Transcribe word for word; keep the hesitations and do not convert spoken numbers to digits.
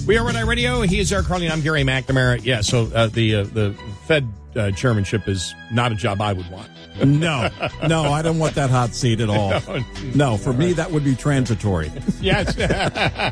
We are Red Eye Radio. He is Eric Carlin. I'm Gary McNamara. Yeah, so uh, the uh, the Fed uh, chairmanship is not a job I would want. No, no, I don't want that hot seat at all. No, no, for me, that would be transitory. Yes.